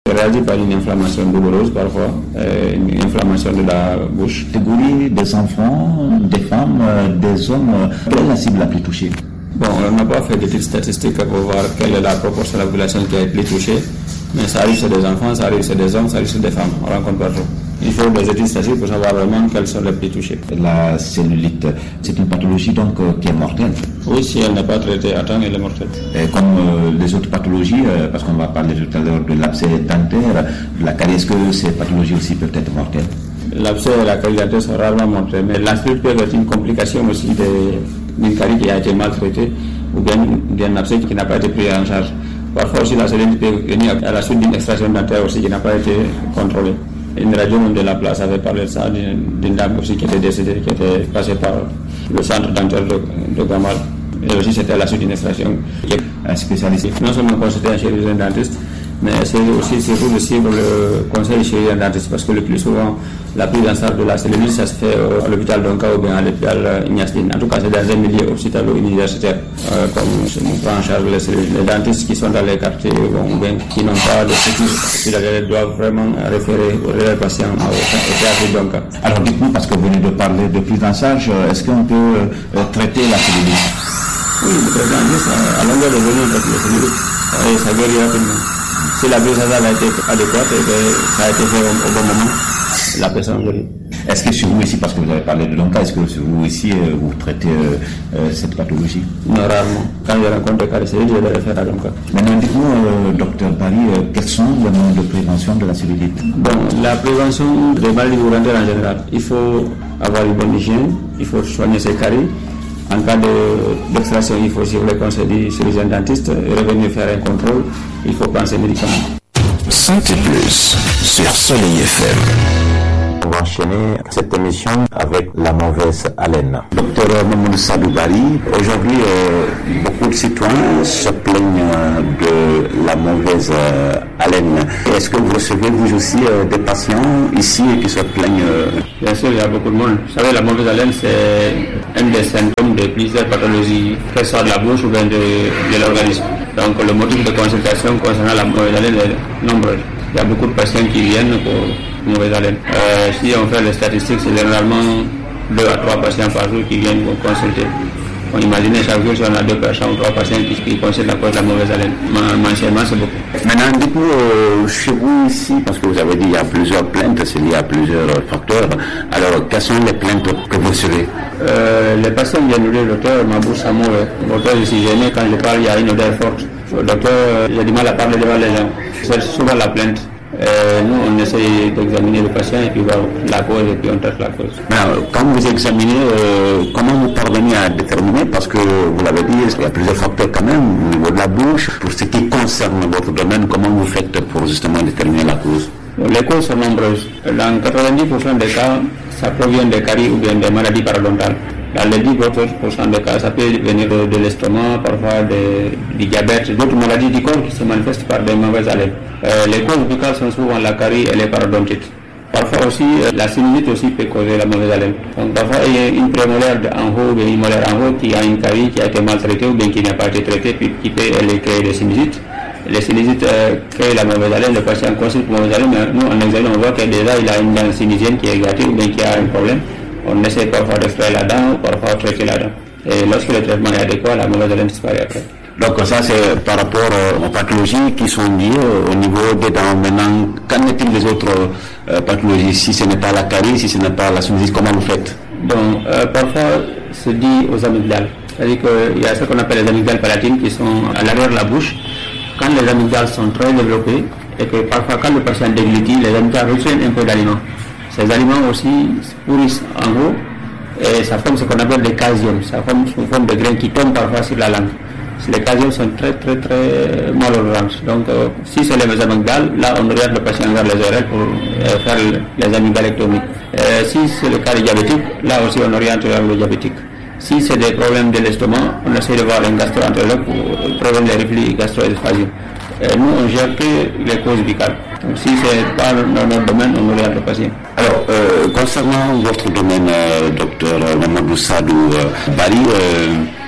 réagit par une inflammation douloureuse parfois, une inflammation de la bouche. Catégorie des enfants, des femmes, des hommes, quelle est la cible la plus touchée? Bon, on n'a pas fait d'études statistiques pour voir quelle est la proportion de la population qui a été touchée, mais ça arrive sur des enfants, ça arrive sur des hommes, ça arrive sur des femmes, on rencontre partout. Il faut des études statistiques pour savoir vraiment quels sont les plus touchés. La cellulite, c'est une pathologie donc qui est mortelle. Oui, si elle n'est pas traitée à temps, elle est mortelle. Et comme les autres pathologies, parce qu'on va parler tout à l'heure de l'abcès dentaire, de la carie, est-ce que ces pathologies aussi peuvent être mortelles? L'abcès et la carie dentaire sont rarement mortelles, mais l'abcès peut être une complication aussi d'une carie qui a été maltraitée ou bien d'un abcès qui n'a pas été pris en charge. Parfois aussi la cellulite peut venir à la suite d'une extraction dentaire aussi qui n'a pas été contrôlée. Une radio de la place avait parlé de ça, d'une dame aussi qui était décédée, qui était passée par le centre dentaire de Gamal. Et aussi c'était à la suite d'une extraction. Un spécialiste. Non seulement consulter un chirurgien dentiste, mais c'est aussi surtout de suivre le conseil du chirurgien dentiste, parce que le plus souvent, la prise en charge de la cellulite, ça se fait à l'hôpital d'Onka ou bien à l'hôpital Ignace-Line. En tout cas, c'est dans un milieu hospitalo-universitaire, comme on prend en charge les dentistes qui sont dans les quartiers ou bien qui n'ont pas de structure, ils doivent vraiment référer les patients au théâtre d'Onka. Alors dites-nous, parce que vous venez de parler de prise en charge, est-ce qu'on peut traiter la cellulite? Oui, le traitement juste à longueur de journée, la cellulite, et ça guérit rapidement. Si la prise en charge a été adéquate et que ça a été fait au bon moment, la personne guérit. Est-ce que sur vous ici, parce que vous avez parlé de l'onca, est-ce que sur vous ici, vous traitez cette pathologie? Non, rarement. Quand je rencontre des cas de cellulite, je les réfère à l'onca. Maintenant, dites-nous, docteur Barry, quels sont les moyens de prévention de la cellulite? Bon, la prévention des maladies bucco-dentaires en général, il faut avoir une bonne hygiène, il faut soigner ses caries. En cas d'extraction, il faut suivre les conseils du chirurgien dentiste et revenir faire un contrôle. Il faut prendre ses médicaments. Santé Plus sur Soleil FM. On va enchaîner cette émission avec la mauvaise haleine. Docteur Mamadou Sadou Barry, aujourd'hui, beaucoup de citoyens se plaignent de la mauvaise haleine. Est-ce que vous recevez vous aussi des patients ici qui se plaignent? Bien sûr, il y a beaucoup de monde. Vous savez, la mauvaise haleine, c'est un des symptômes de plusieurs pathologies, que ce soit de la bouche ou bien de l'organisme. Donc, le motif de consultation concernant la mauvaise haleine est nombreux. Il y a beaucoup de patients qui viennent pour mauvaise haleine. Si on fait les statistiques, c'est généralement 2 à 3 patients par jour qui viennent pour consulter. On imagine chaque jour si on a 2 patients ou 3 patients qui consultent à cause de la mauvaise haleine. Mensuellement, c'est beaucoup. Maintenant, dites-nous, chez vous ici, parce que vous avez dit qu'il y a plusieurs plaintes, c'est lié à plusieurs facteurs. Alors, quelles sont les plaintes que vous recevez? Les patients viennent nous dire, docteur, ma bouche a mauvais. Docteur, je suis gêné, quand je parle, il y a une odeur forte. Docteur, j'ai du mal à parler devant les gens. C'est souvent la plainte. Nous, on essaie d'examiner le patient et puis voir la cause et puis on traite la cause. Alors, quand vous examinez, comment vous parvenez à déterminer, parce que vous l'avez dit, il y a plusieurs facteurs quand même au niveau de la bouche. Pour ce qui concerne votre domaine, comment vous faites pour justement déterminer la cause? Les causes sont nombreuses. Dans 90% des cas, ça provient des caries ou bien des maladies parodontales. Dans les 10% des cas, ça peut venir de l'estomac, parfois du diabète, d'autres maladies du corps qui se manifestent par des mauvaises haleines. Les causes buccales sont souvent la carie et les parodontites. Parfois aussi, la sinusite aussi peut causer la mauvaise haleine. Donc parfois, il y a une prémolaire en haut ou une molaire en haut qui a une carie qui a été maltraitée ou bien qui n'a pas été traitée, puis qui peut créer des sinusites. Les sinusites créent la mauvaise haleine, le patient consulte pour mauvaise haleine, mais nous, en examen, on voit que déjà il a une dent sinusienne qui est gâtée ou bien qui a un problème. On essaie parfois d'extraire la dent ou parfois de traiter la dent. Et lorsque le traitement est adéquat, la mauvaise haleine disparaît après. Donc ça c'est par rapport aux pathologies qui sont liées au niveau des dents. Maintenant, qu'en est-il des autres pathologies? Si ce n'est pas la carie, si ce n'est pas la sinusite, comment vous faites? Donc parfois se dit aux amygdales. C'est-à-dire qu'il y a ce qu'on appelle les amygdales palatines qui sont à l'arrière de la bouche. Quand les amygdales sont très développées et que parfois quand le patient déglutit, les amygdales reçoivent un peu d'aliments. Ces aliments aussi pourrissent en haut et ça forme ce qu'on appelle des casiums. Ça forme sous forme de grains qui tombent parfois sur la langue. Les casiums sont très malodorants. Donc si c'est les amygdales, là on oriente le patient vers les oreilles pour faire les amygdalectomies. Si c'est le cas des diabétiques, là aussi on oriente vers le diabétique. Si c'est des problèmes de l'estomac, on essaie de voir un gastro-entérologue pour prévenir les reflux gastro-œsophagien. Nous, on gère que les causes buccales. Donc, si ce n'est pas dans notre domaine, on oriente le patient. Alors, concernant votre domaine, docteur Mamadou Sadou Barry,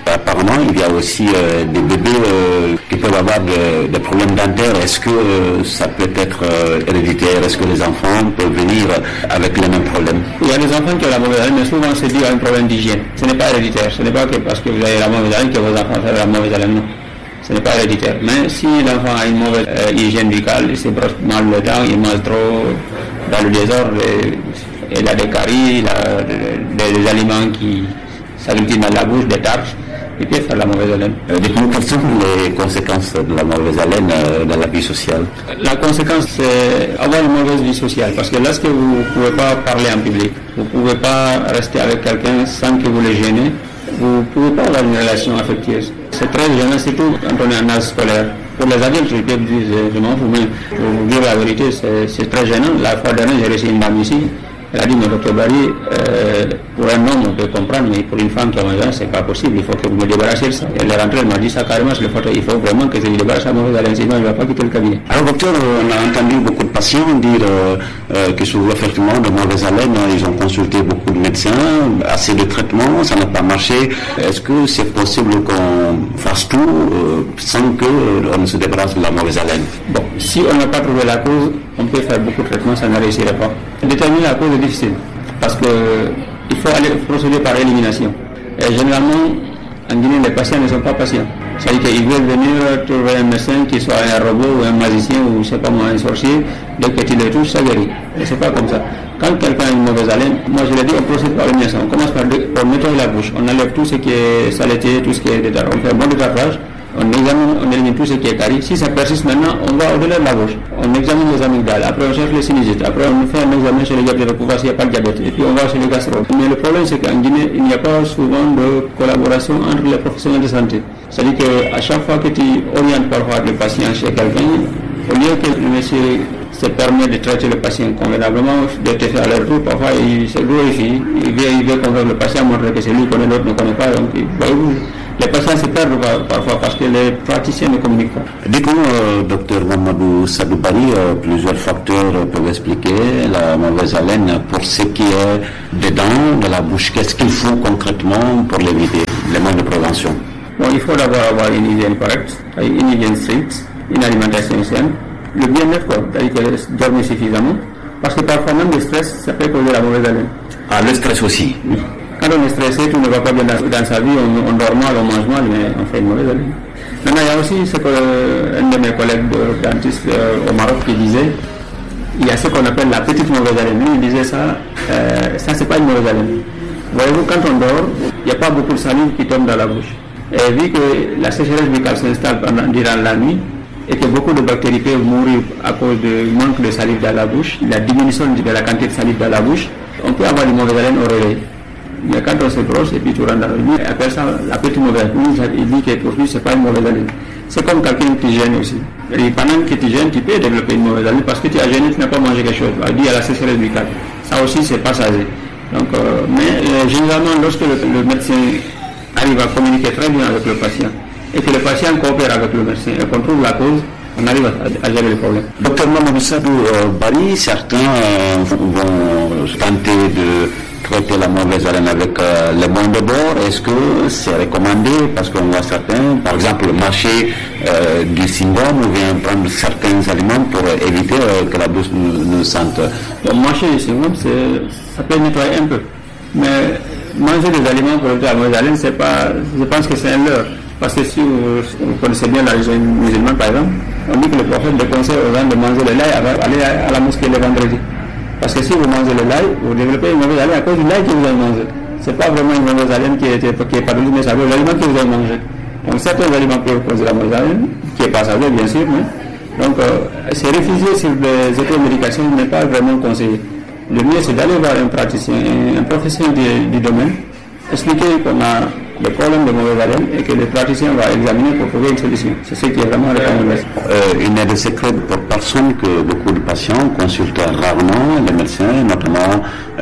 Apparemment, il y a aussi des bébés qui peuvent avoir des problèmes dentaires. Est-ce que ça peut être héréditaire? Est-ce que les enfants peuvent venir avec les mêmes problèmes? Il y a des enfants qui ont la mauvaise haleine, mais souvent c'est dû à un problème d'hygiène. Ce n'est pas héréditaire. Ce n'est pas que parce que vous avez la mauvaise haleine que vos enfants ont la mauvaise haleine. Non. Ce n'est pas héréditaire. Mais si l'enfant a une mauvaise hygiène buccale, il se brosse mal le dents, il mange trop dans le désordre, il a des caries, il a des aliments qui s'agglutinent dans la bouche, des tartres, il peut faire la mauvaise haleine. Dites-nous, quelles sont les conséquences de la mauvaise haleine dans la vie sociale? La conséquence, c'est avoir une mauvaise vie sociale. Parce que lorsque vous ne pouvez pas parler en public, vous ne pouvez pas rester avec quelqu'un sans que vous le gênez, vous ne pouvez pas avoir une relation affectueuse. C'est très gênant, surtout quand on est en âge scolaire. Pour les adultes, je peux dire, je m'en fous, mais pour vous dire la vérité, c'est très gênant. La fois dernière, j'ai reçu une dame ici. Elle a dit, mais docteur Barry, pour un homme, on peut comprendre, mais pour une femme qui a mauvaise haleine, c'est pas possible, il faut que vous me débarrassiez de ça. Elle est rentrée, elle m'a dit ça carrément sur le photo, il faut vraiment que je lui débarrasse la mauvaise haleine, sinon il ne va pas quitter le cabinet. Alors docteur, on a entendu beaucoup de patients dire que souvent effectivement de mauvaise haleine, ils ont consulté beaucoup de médecins, assez de traitements, ça n'a pas marché. Est-ce que c'est possible qu'on fasse tout sans qu'on ne se débarrasse de la mauvaise haleine? Bon, si on n'a pas trouvé la cause, on peut faire beaucoup de traitements, ça ne réussirait pas. Déterminer la cause est difficile, parce qu'il faut aller procéder par élimination. Et généralement, en Guinée, les patients ne sont pas patients. C'est-à-dire qu'ils veulent venir trouver un médecin qui soit un robot ou un magicien ou je sais pas moi, un sorcier, dès que tu le touches, ça guérit. Et c'est pas comme ça. Quand quelqu'un a une mauvaise haleine, moi je l'ai dit, on procède par élimination. On commence par nettoyer la bouche. On enlève tout ce qui est saleté, tout ce qui est détartrage. On fait un bon détartrage. On examine, on élimine tout ce qui est carie. Si ça persiste maintenant, on va au-delà de la bouche. On examine les amygdales, après on cherche les sinusites, après on fait un examen chez les diabètes pour voir s'il n'y a pas de diabète, et puis on va chez les gastro. Mais le problème c'est qu'en Guinée, il n'y a pas souvent de collaboration entre les professionnels de santé. C'est-à-dire qu'à chaque fois que tu orientes parfois le patient chez quelqu'un, au lieu que le monsieur se permet de traiter le patient convenablement, de te faire le retour, parfois il se glorifie, il veut convaincre le patient, montrer que c'est lui qui connaît, l'autre ne connaît pas, donc voyez-vous, les patients se perdent parfois parce que les praticiens ne communiquent pas. Dites-nous, docteur Mamadou Sadou Barry, plusieurs facteurs peuvent expliquer la mauvaise haleine. Pour ce qui est des dents, de la bouche, qu'est-ce qu'il faut concrètement pour l'éviter, les moyens de prévention? Bon, il faut d'abord avoir une hygiène correcte, une hygiène stricte, une alimentation saine, le bien-être, c'est-à-dire que dormir suffisamment, parce que parfois même le stress, ça peut causer la mauvaise haleine. Ah, le stress aussi? Oui. Quand on est stressé, tout ne va pas bien dans sa vie, on dort mal, on mange mal, mais on fait une mauvaise haleine. Maintenant, il y a aussi ce qu'un de mes collègues dentistes au Maroc qui disait, il y a ce qu'on appelle la petite mauvaise haleine. Lui, il disait ça c'est pas une mauvaise haleine. Voyez-vous, quand on dort, il n'y a pas beaucoup de salive qui tombe dans la bouche. Et vu que la sécheresse buccale s'installe durant la nuit, et que beaucoup de bactéries peuvent mourir à cause du manque de salive dans la bouche, la diminution de la quantité de salive dans la bouche, on peut avoir une mauvaise haleine au réveil. Mais quand on se brosse et puis tu rentres dans le lit, il appelle ça la petite mauvaise haleine. Il dit que pour lui, c'est pas une mauvaise haleine. C'est comme quelqu'un qui gêne aussi. Et pendant que tu gênes, tu peux développer une mauvaise haleine parce que tu as gêné, tu n'as pas mangé quelque chose. Il dit à la sécheresse buccale. Ça aussi, c'est passager. Donc, mais généralement, lorsque le médecin arrive à communiquer très bien avec le patient et que le patient coopère avec le médecin et qu'on trouve la cause, on arrive à gérer le problème. Docteur Mamadou Sadou Barry, certains vont tenter de traiter la mauvaise haleine avec les moyens de bord. Est-ce que c'est recommandé? Parce qu'on voit certains, par exemple, marcher du syndrome ou bien prendre certains aliments pour éviter que la bouche ne sente. Donc, marcher du syndrome, ça peut nettoyer un peu. Mais manger des aliments pour éviter la mauvaise haleine, c'est pas, je pense que c'est un leurre. Parce que si vous connaissez bien la religion musulmane, par exemple, on dit que le prophète déconseille aux gens de manger le lait avant d'aller à la mosquée le vendredi. Parce que si vous mangez le lait, vous développez une mauvaise haleine à cause du lait que vous avez mangé. Ce n'est pas vraiment une mauvaise haleine qui est pathologique, mais ça veut l'aliment que vous avez mangé. Donc certains aliments peuvent causer la mauvaise haleine, qui est passager bien sûr, mais donc se réfugier sur des automédications n'est pas vraiment conseillé. Le mieux c'est d'aller voir un praticien, un professionnel du domaine, expliquer qu'on a le problème de mauvaise haleine et que le praticien va examiner pour trouver une solution. C'est ce qui est vraiment recommandé. Il n'est de secret pour personne que beaucoup de patients consultent rarement les médecins, notamment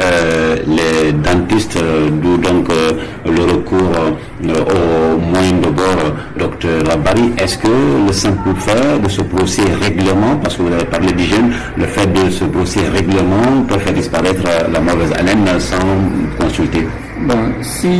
les dentistes, d'où donc le recours aux moyens de bord. Docteur Barry, est-ce que le simple fait de se brosser régulièrement, parce que vous avez parlé d'hygiène, le fait de se brosser régulièrement peut faire disparaître la mauvaise haleine sans consulter? Bon, si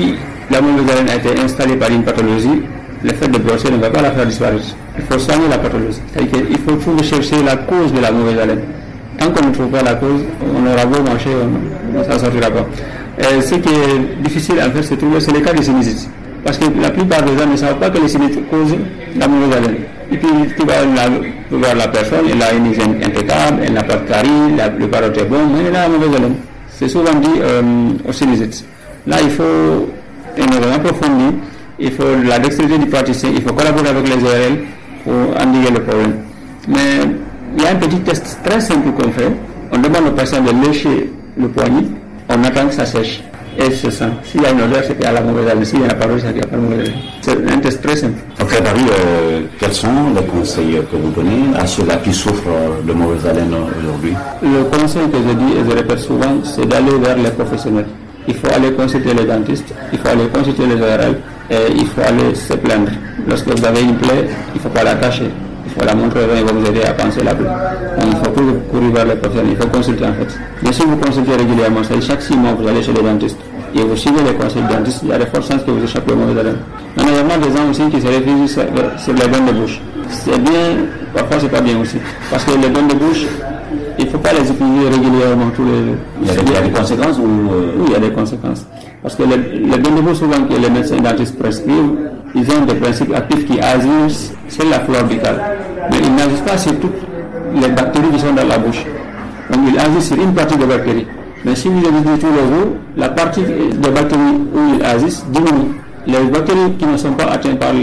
la mauvaise haleine a été installée par une pathologie, le fait de brosser ne va pas la faire disparaître. Il faut soigner la pathologie. C'est-à-dire qu'il faut toujours chercher la cause de la mauvaise haleine. Tant qu'on ne trouve pas la cause, on aura beau marcher, on ne s'en sortira pas. Ce qui est difficile à faire, c'est le cas des sinusites. Parce que la plupart des gens ne savent pas que les sinusites causent la mauvaise haleine. Et puis tu vas voir la personne, elle a une hygiène impeccable, elle n'a pas de carie, le carotte est bon, mais elle a la mauvaise haleine. C'est souvent dit aux sinusites. Là, il faut énormément approfondir, il faut la dextérité du praticien, il faut collaborer avec les ORL pour endiguer le problème. Mais il y a un petit test très simple qu'on fait. On demande au patient de lécher le poignet, on attend que ça sèche. Et c'est ça. S'il y a une odeur, c'est qu'il y a la mauvaise haleine. S'il n'y en a pas d'odeur, c'est qu'il n'y a pas de mauvaise haleine. C'est un test très simple. Docteur Barry, quels sont les conseils que vous donnez à ceux-là qui souffrent de mauvaise haleine aujourd'hui? Le conseil que je dis et je répète souvent, c'est d'aller vers les professionnels. Il faut aller consulter les dentistes, il faut aller consulter les ORL et il faut aller se plaindre. Lorsque vous avez une plaie, il ne faut pas la cacher. Il faut la montrer, il va vous aider à penser la plaie. Donc il faut plus courir vers les professionnels, il faut consulter en fait. Bien sûr, vous consultez régulièrement, c'est chaque 6 mois vous allez chez les dentistes et vous suivez les conseils du dentiste, il y a de fortes chances que vous échappez aux mauvaises haleines. Il y a des gens aussi qui se réfugient sur les dents de bouche. C'est bien, parfois c'est pas bien aussi. Parce que les dents de bouche, il ne faut pas les utiliser régulièrement tous les jours. Il y a des conséquences ou Oui, il y a des conséquences. Parce que les dents de bouche, souvent que les médecins dentistes prescrivent, ils ont des principes actifs qui agissent sur la flore buccale. Mais ils n'agissent pas sur toutes les bactéries qui sont dans la bouche. Donc ils agissent sur une partie des bactéries. Mais si vous utilisez tous les jours, la partie des bactéries où ils agissent diminue. Les bactéries qui ne sont pas atteintes par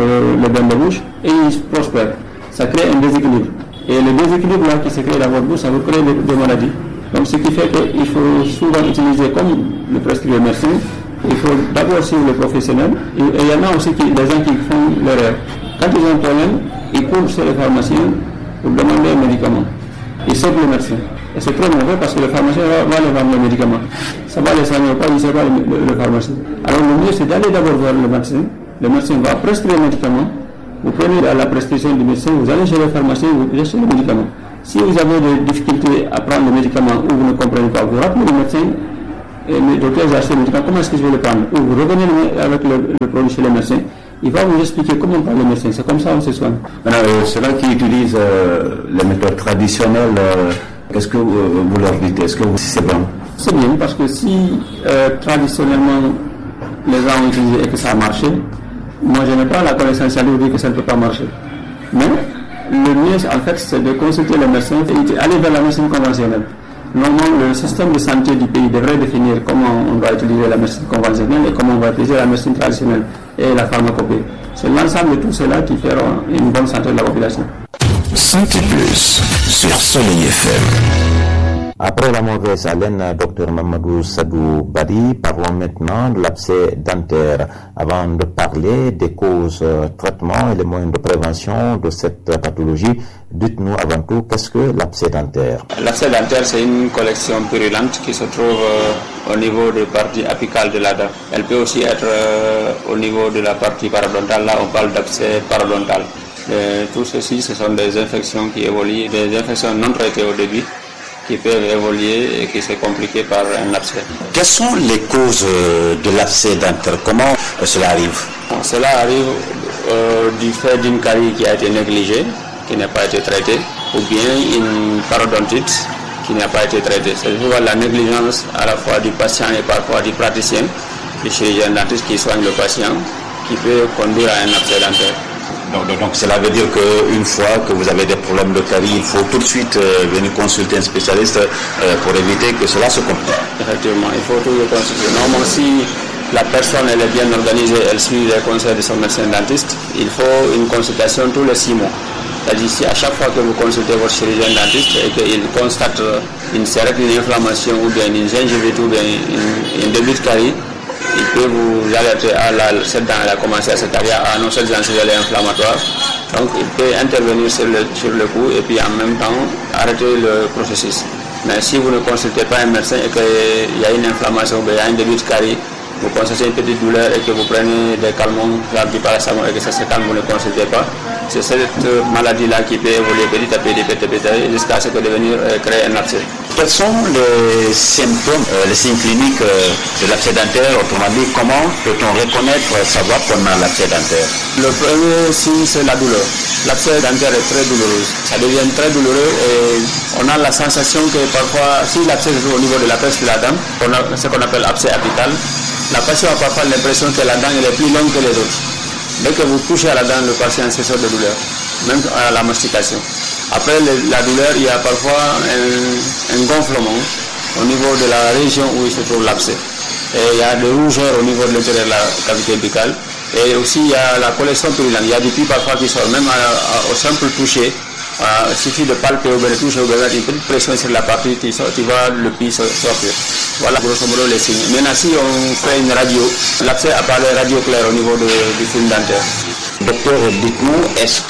le dent de bouche, et ils prospèrent. Ça crée un déséquilibre. Et le déséquilibre là qui se crée dans votre bouche, ça vous crée des maladies. Donc ce qui fait qu'il faut souvent utiliser, comme le prescrit le médecin, il faut d'abord suivre le professionnel. Et il y en a aussi des gens qui font l'erreur. Quand ils ont un problème, ils courent chez le pharmacien pour demander un médicament. Ils sauvent le médecin. Et c'est très mauvais parce que le pharmacien va leur vendre le médicament. Ça va les soigner pas, il ne sait pas le pharmacien. Alors le mieux c'est d'aller d'abord voir le médecin. Le médecin va prescrire le médicament. Vous prenez la prescription du médecin, vous allez chez le pharmacien, vous achetez le médicament. Si vous avez des difficultés à prendre le médicament ou vous ne comprenez pas, vous rappelez le médecin et le docteur, j'ai acheté le médicament, comment est-ce que je vais le prendre? Ou vous revenez avec le produit chez le médecin, il va vous expliquer comment parle le médecin. C'est comme ça qu'on se soigne. Maintenant, ceux-là qui utilisent les méthodes traditionnelles, qu'est-ce que vous leur dites? Est-ce que c'est bon? C'est bien parce que si traditionnellement les gens ont utilisé et que ça a marché, moi je n'ai pas la connaissance à dire que ça ne peut pas marcher. Mais le mieux en fait c'est de consulter le médecin et aller vers la médecine conventionnelle. Normalement le système de santé du pays devrait définir comment on va utiliser la médecine conventionnelle et comment on va utiliser la médecine traditionnelle et la pharmacopée. C'est l'ensemble de tout cela qui fera une bonne santé de la population. Santé Plus sur Soleil FM. Après la mauvaise haleine, Dr Mamadou Sadou Barry, parlons maintenant de l'abcès dentaire. Avant de parler des causes, traitements et les moyens de prévention de cette pathologie, dites-nous avant tout, qu'est-ce que l'abcès dentaire? L'abcès dentaire, c'est une collection purulente qui se trouve au niveau des parties apicales de la dent. Elle peut aussi être au niveau de la partie parodontale. Là, on parle d'abcès parodontal. Tout ceci, ce sont des infections qui évoluent, des infections non traitées au début, qui peuvent évoluer et qui sont compliquées par un abcès. Quelles sont les causes de l'abcès dentaire? Comment cela arrive? Cela arrive du fait d'une carie qui a été négligée, qui n'a pas été traitée, ou bien une parodontite qui n'a pas été traitée. C'est souvent la négligence à la fois du patient et parfois du praticien, du chirurgien dentiste qui soigne le patient, qui peut conduire à un abcès dentaire. Donc cela veut dire qu'une fois que vous avez des problèmes de carie, il faut tout de suite venir consulter un spécialiste pour éviter que cela se complique. Effectivement, il faut toujours consulter. Normalement, si la personne elle est bien organisée, elle suit les conseils de son médecin dentiste, il faut une consultation tous les 6 mois. C'est-à-dire si à chaque fois que vous consultez votre chirurgien dentiste et qu'il constate une inflammation ou bien une gingivite ou bien un début de carie, il peut vous alerter cette dent a commencé à se tailler, non cette dent elle est inflammatoire. Donc il peut intervenir sur le coup et puis en même temps arrêter le processus. Mais si vous ne consultez pas un médecin et qu'il y a une inflammation, il y a un début de carie, vous constatez une petite douleur et que vous prenez des calmants, genre du paracétamol et que ça se calme, vous ne consultez pas, C'est cette maladie-là qui peut évoluer petit à petit jusqu'à ce que devenir créer un abcès. Quels sont les symptômes, les signes cliniques de l'abcès dentaire? Autrement dit, comment peut-on reconnaître, savoir qu'on a l'abcès dentaire? Le premier signe, c'est la douleur. L'abcès dentaire est très douloureux. Ça devient très douloureux et on a la sensation que parfois, si l'abcès est au niveau de la crête de la dent, on a ce qu'on appelle abcès apical, la patient a parfois l'impression que la dent elle est plus longue que les autres. Dès que vous touchez à la dent, le patient se sort de douleur, même à la mastication. Après la douleur, il y a parfois un gonflement au niveau de la région où il se trouve l'abcès. Et il y a des rougeurs au niveau de l'intérieur de la cavité buccale. Et aussi, il y a la collection purulente. Il y a des plis parfois qui sortent, même au simple toucher. Il suffit de palper ou de toucher ou de mettre une petite pression sur la partie, tu vois le pli sortir. Voilà grosso modo les signes. Maintenant, si on fait une radio, l'abcès apparaît radio clair au niveau du film dentaire. Docteur, dites-nous, est-ce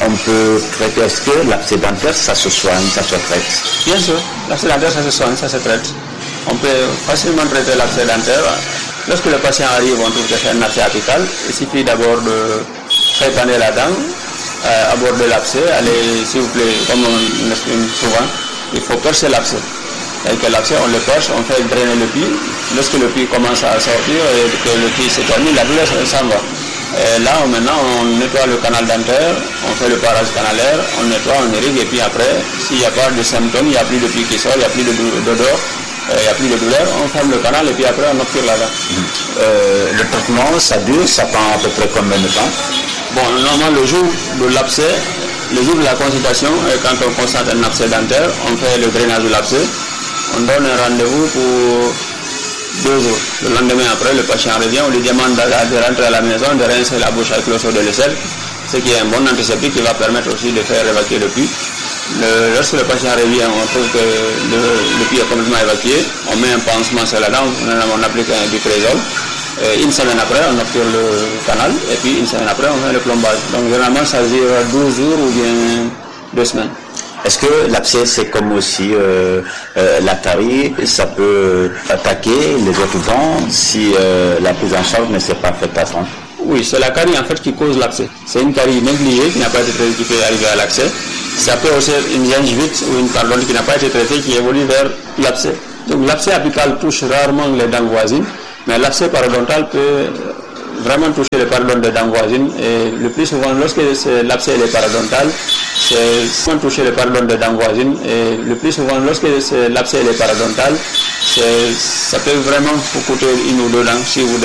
que l'abcès dentaire, ça se soigne, ça se traite? Bien sûr, l'abcès dentaire, ça se soigne, ça se traite. On peut facilement traiter l'abcès dentaire. Lorsque le patient arrive, on trouve que c'est un abcès apical. Il suffit d'abord de préparer la dent, aborder l'abcès, allez, s'il vous plaît, comme on exprime souvent, il faut percer l'abcès. Avec l'abcès, on le perce, on fait drainer le pli. Lorsque le pli commence à sortir et que le pli s'éternue, la douleur s'en va. Et là, maintenant, on nettoie le canal dentaire, on fait le parage canalaire, on nettoie, on irrigue, et puis après, s'il n'y a pas de symptômes, il n'y a plus de pli qui sort, il n'y a plus d'odeur, il n'y a plus de douleur, on ferme le canal et puis après on obtient la dent. Le traitement, ça dure, ça prend à peu près combien de temps? Bon, normalement, le jour de l'abcès, le jour de la consultation, quand on constate un abcès dentaire, on fait le drainage de l'abcès, on donne un rendez-vous pour 2 jours. Le lendemain après, le patient revient, on lui demande de rentrer à la maison, de rincer la bouche avec l'eau chaude de l'aisselle, ce qui est un bon antiseptique qui va permettre aussi de faire évacuer le pli. Lorsque le patient revient, on trouve que le pli est complètement évacué, on met un pansement sur la dent, on applique un bicrésol. Une semaine après, on obtient le canal, et puis une semaine après, on fait le plombage. Donc généralement, ça dure 12 jours ou bien 2 semaines. Est-ce que l'abcès, c'est comme aussi la carie, ça peut attaquer les autres dents si la prise en charge ne s'est pas faite à temps? Oui, c'est la carie en fait qui cause l'abcès. C'est une carie négligée qui n'a pas été traitée, qui peut arriver à l'abcès. Ça peut aussi être une gingivite ou une parodontie qui n'a pas été traitée, qui évolue vers l'abcès. Donc l'abcès apical touche rarement les dents voisines, mais l'abcès parodontal peut vraiment toucher les parodontales des dents voisines. Et le plus souvent, lorsque l'abcès est parodontal, c'est souvent toucher les parodontales des dents voisines. Et le plus souvent, lorsque l'abcès est parodontal, ça peut vraiment vous coûter 1 ou 2 dents si vous